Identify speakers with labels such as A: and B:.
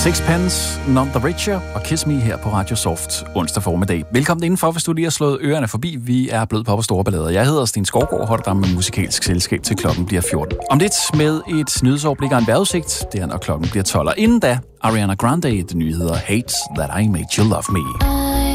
A: Sixpence, Not the Richer og Kiss Me her på Radio Soft onsdag formiddag. Velkommen indenfor, hvis du lige har slået ørerne forbi. Vi er blevet på store ballader. Jeg hedder Sten Skovgaard og holder dig med musikalsk selskab til klokken bliver 14. Om lidt med et nyhedsoverblik og en vejrudsigt. Det er når klokken bliver 12. Og inden da, Ariana Grande, det nye hedder Hate That I Made You Love Me.